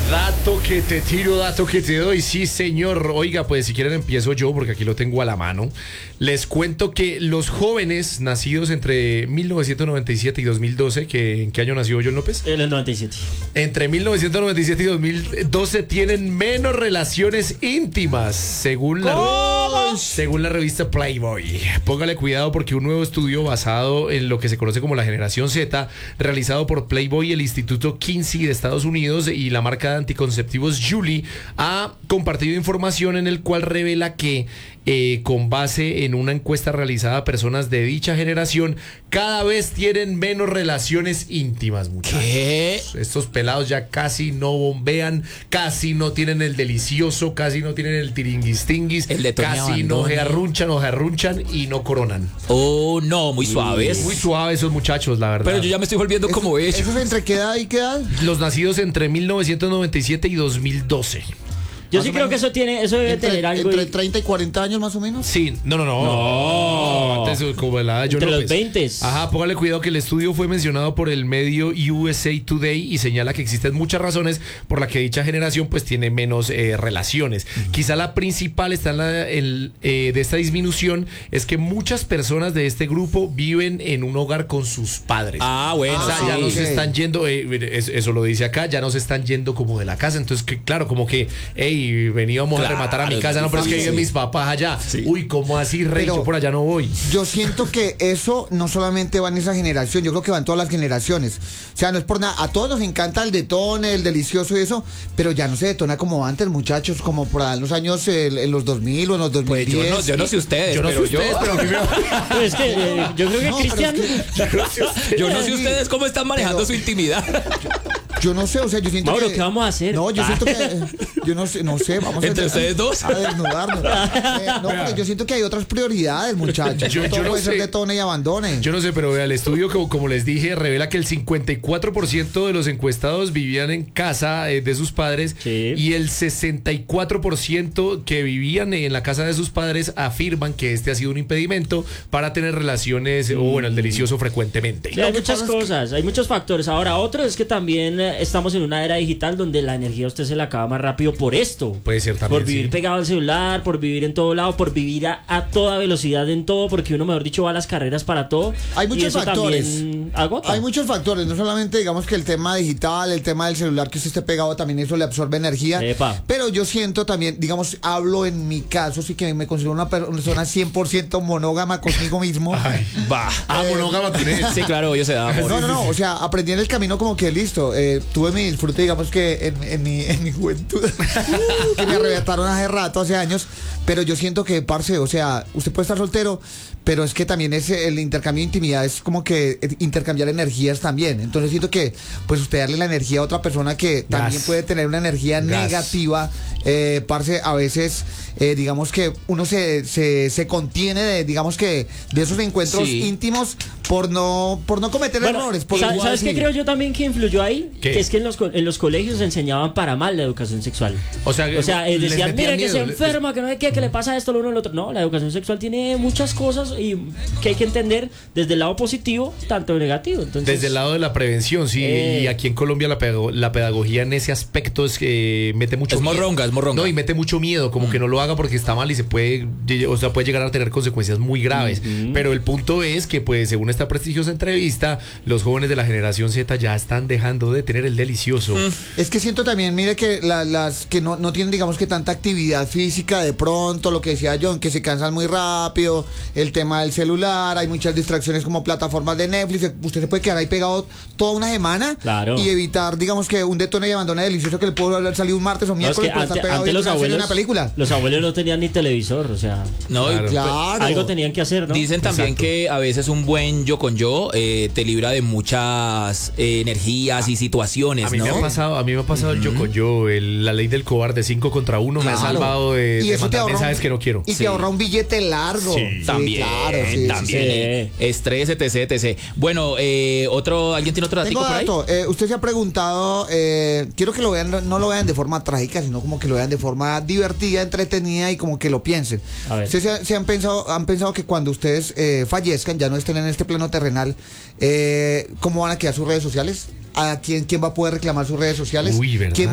Dato que te tiro, dato que te doy, sí señor. Oiga, pues si quieren empiezo yo porque aquí lo tengo a la mano. Les cuento que los jóvenes nacidos entre 1997 y 2012, ¿en qué año nació John López? En el 97. Entre 1997 y 2012 tienen menos relaciones íntimas, según la revista Playboy. Póngale cuidado porque un nuevo estudio basado en lo que se conoce como la generación Z, realizado por Playboy, el Instituto Kinsey de Estados Unidos y la marca de anticonceptivos Julie, ha compartido información en el cual revela que con base en una encuesta realizada a personas de dicha generación, cada vez tienen menos relaciones íntimas, muchachos. ¿Qué? Estos pelados ya casi no bombean, casi no tienen el delicioso, casi no tienen el tiringuistinguis, El de Tony casi no Abandone. jarrunchan y no coronan. Oh, no, muy suaves. Muy suaves esos muchachos, la verdad. Pero yo ya me estoy volviendo como ellos. ¿Eso es entre qué edad y qué edad? Los nacidos entre 1997 y 2012. Yo Más sí o creo menos. que eso debe tener algo. Entre 30 y 40 años más o menos. Sí, no. Antes, como la de John Entre los López. 20. Ajá, póngale cuidado que el estudio fue mencionado por el medio USA Today y señala que existen muchas razones por las que dicha generación pues tiene menos relaciones. Quizá la principal está de esta disminución es que muchas personas de este grupo viven en un hogar con sus padres. Ah, bueno, O sea, sí. ya no se están yendo, eso lo dice acá, ya no se están yendo como de la casa. Entonces, claro, como que, hey, veníamos a rematar a mi casa, no, pero es que viven mis papás allá. Uy, ¿cómo así, rey? Pero yo por allá no voy. Yo siento que eso no solamente va en esa generación, yo creo que va en todas las generaciones. O sea, no es por nada. A todos nos encanta el detone, el delicioso y eso, pero ya no se detona como antes, muchachos, como por allá en los años, en los 2000 o en los 2010. Pues yo no sé ustedes, Yo no sé pero ustedes, pero primero... Pero es que yo creo que No, pero Cristian. yo no sé ustedes cómo están manejando Pero- su intimidad. Yo no sé, o sea, yo siento Mauro, que... ¿qué vamos a hacer? No, yo siento que... Yo no sé, vamos Entre ustedes dos. a desnudarnos. No, pero yo siento que hay otras prioridades, muchachos. Yo No todo no puede ser sé. detone y abandone. Yo no sé, pero vea, el estudio, como les dije, revela que el 54% de los encuestados vivían en casa de sus padres, Sí. y el 64% que vivían en la casa de sus padres afirman que este ha sido un impedimento para tener relaciones o, bueno, el delicioso frecuentemente. Sí, hay que muchas pasa es que- cosas, hay muchos factores. Ahora, otro es que también estamos en una era digital donde la energía a usted se le acaba más rápido por esto. Puede ser también, Por vivir sí. pegado al celular, por vivir en todo lado, por vivir a toda velocidad en todo, porque uno, mejor dicho, va a las carreras para todo. Hay y muchos eso factores. también agota. Hay muchos factores, no solamente digamos que el tema digital, el tema del celular que usted esté pegado, también eso le absorbe energía. Epa. Pero yo siento también, digamos, hablo en mi caso, sí que me considero una persona 100% monógama conmigo mismo. Ay, Va. monógama tenés. Sí, claro, ellos se dan amor. No, o sea, aprendí en el camino como que listo, tuve mi disfrute, digamos que en mi juventud, que me arrebataron hace rato, hace años, pero yo siento que, parce, o sea, usted puede estar soltero, pero es que también es el intercambio de intimidad, es como que intercambiar energías también, entonces siento que, pues usted darle la energía a otra persona que también puede tener una energía negativa, parce, a veces, digamos que uno se contiene de, digamos que, de esos encuentros Sí. íntimos por no cometer Bueno, errores. Por ¿sabes igual qué sí. creo yo también que influyó ahí? ¿Qué? Que es que en los colegios enseñaban para mal la educación sexual. O sea, les Decían, metían mira que se miedo, enferma, que no hay que le pasa esto, lo uno, lo otro. No, la educación sexual tiene muchas cosas y que hay que entender desde el lado positivo, tanto negativo. Entonces, Desde el lado de la prevención, sí, y aquí en Colombia la pedagogía en ese aspecto es que mete mucho Es morronga, es morronga. No, y mete mucho miedo, como que no lo haga porque está mal y puede llegar a tener consecuencias muy graves. Pero el punto es que, pues, según esta prestigiosa entrevista, los jóvenes de la generación Z ya están dejando de tener el delicioso. Es que siento también, mire que las que no tienen, digamos que tanta actividad física, de pronto, lo que decía John, que se cansan muy rápido, el tema del celular, hay muchas distracciones como plataformas de Netflix, usted se puede quedar ahí pegado toda una semana. Claro. Y evitar, digamos que un detone y abandone delicioso que le pudo haber salido un martes o no, es miércoles que por estar pegado antes viendo una serie, una película. los abuelos no tenían ni televisor, o sea, No, y Claro. Claro. algo tenían que hacer, ¿no? dicen también Exacto. que a veces un buen yo con yo te libra de muchas energías y situaciones, A mí ¿no? me ha pasado el yo con yo, la ley del cobarde 5 contra 1 me ha Claro. salvado Y de eso te mandar ahorra mensajes que no quiero. Y Sí. te ahorra un billete largo. Sí. También, claro, sí, también. sí. Estrés, etc. Bueno, ¿alguien tiene otro Tengo datico por ahí? dato. Usted se ha preguntado, quiero que lo vean, no lo vean de forma trágica, sino como que lo vean de forma divertida, entretenida y como que lo piensen. A ver. Ustedes han pensado que cuando ustedes fallezcan, ya no estén en este plano terrenal, ¿cómo van a quedar sus redes sociales? ¿A quién va a poder reclamar sus redes sociales? Uy, ¿verdad? ¿Quién